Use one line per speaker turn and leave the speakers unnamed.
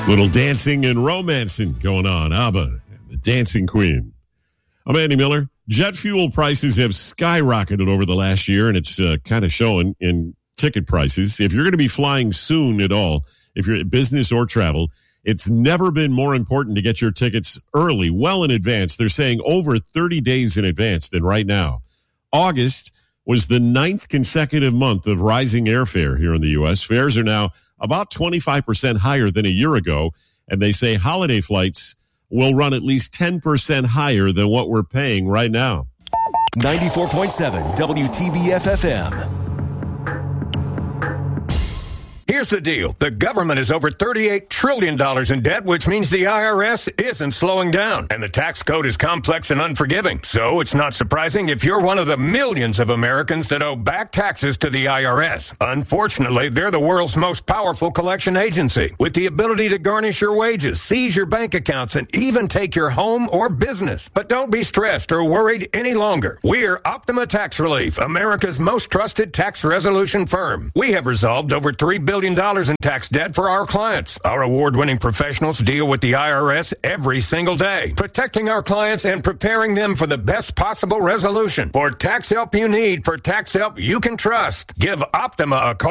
Little dancing and romancing going on. ABBA, the Dancing Queen. I'm Andy Miller. Jet fuel prices have skyrocketed over the last year, and it's kind of showing in ticket prices. If you're going to be flying soon at all, if you're business or travel, it's never been more important to get your tickets early, well in advance. They're saying over 30 days in advance than right now. August was the 9th consecutive month of rising airfare here in the U.S. Fares are now about 25% higher than a year ago, and they say holiday flights will run at least 10% higher than what we're paying right now.
94.7 WTBF-FM.
Here's the deal. The government is over $38 trillion in debt, which means the IRS isn't slowing down. And the tax code is complex and unforgiving. So it's not surprising if you're one of the millions of Americans that owe back taxes to the IRS. Unfortunately, they're the world's most powerful collection agency, with the ability to garnish your wages, seize your bank accounts, and even take your home or business. But don't be stressed or worried any longer. We're Optima Tax Relief, America's most trusted tax resolution firm. We have resolved over $3 billion in tax debt for our clients. Our award-winning professionals deal with the IRS every single day, protecting our clients and preparing them for the best possible resolution. For tax help you need, for tax help you can trust, give Optima a call.